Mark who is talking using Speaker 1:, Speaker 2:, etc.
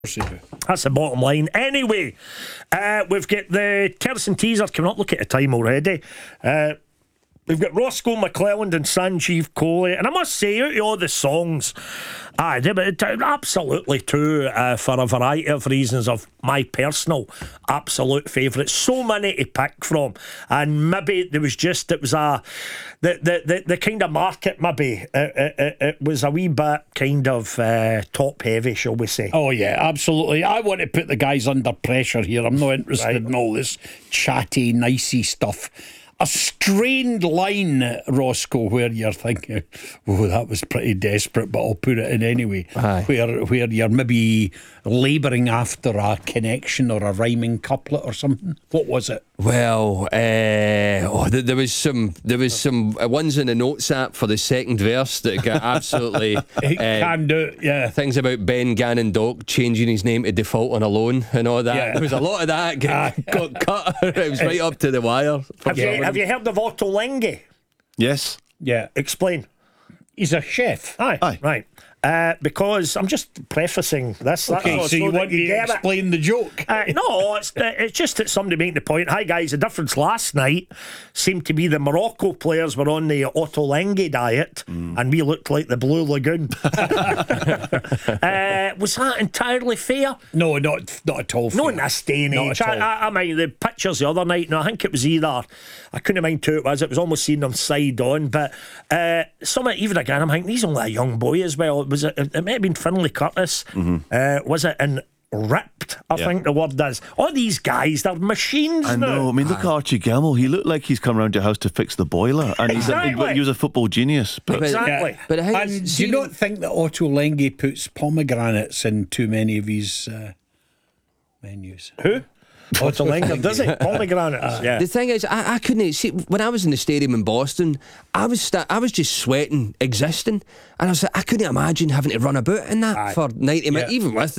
Speaker 1: That's the bottom line. Anyway, we've got the Terrace and Teaser coming up. Look at the time already. We've got Roscoe McClelland and Sanjeev Kohli. And I must say, out of all the songs, absolutely two, for a variety of reasons, of my personal absolute favourites. So many to pick from. And maybe there was just, it was the kind of market, maybe. It was a wee bit kind of top heavy, shall we say.
Speaker 2: Oh, yeah, absolutely. I want to put the guys under pressure here. I'm not interested in all this chatty, nicey stuff. A strained line, Roscoe, where you're thinking, oh, that was pretty desperate, but I'll put it in anyway. Where you're maybe labouring after a connection or a rhyming couplet or something. What was it?
Speaker 3: Well, there was some ones in the notes app for the second verse that got absolutely
Speaker 2: Can do, yeah.
Speaker 3: Things about Ben Gannon Doc changing his name to Default on a Loan and all that.
Speaker 2: Yeah.
Speaker 3: There was a lot of that got cut. It was right up to the wire.
Speaker 1: Have you heard of Otto Lengi?
Speaker 4: Yes.
Speaker 2: Yeah.
Speaker 1: Explain.
Speaker 2: He's a chef.
Speaker 1: Aye. Right. Because I'm just prefacing this.
Speaker 2: Okay, so you want me to explain the joke?
Speaker 1: No, it's just that somebody making the point. Hi guys, the difference last night seemed to be the Morocco players were on the Otto Lengi diet and we looked like the Blue Lagoon. Was that entirely fair?
Speaker 2: No, not at all fair.
Speaker 1: No, in this day and age. I mean, the pictures the other night, I think it was either, I couldn't mind who it was almost seen them side on, but even again, I'm thinking, he's only a young boy as well. It may have been Finlay Curtis. Was it in Ripped, I think the word is. All these guys, they're machines
Speaker 4: I
Speaker 1: now.
Speaker 4: know. I mean, look at Archie Gamble. He looked like he's come round your house to fix the boiler, and
Speaker 1: Exactly.
Speaker 4: he was a football genius. But
Speaker 1: Exactly.
Speaker 3: But
Speaker 2: And do you not think that Otto Lengi puts pomegranates in too many of his menus?
Speaker 1: Who? Otto Lengi, does it? Pomegranates.
Speaker 3: The thing is, I couldn't see when I was in the stadium in Boston. I was just sweating, existing, and I was like, I couldn't imagine having to run about in that for 90 minutes, even with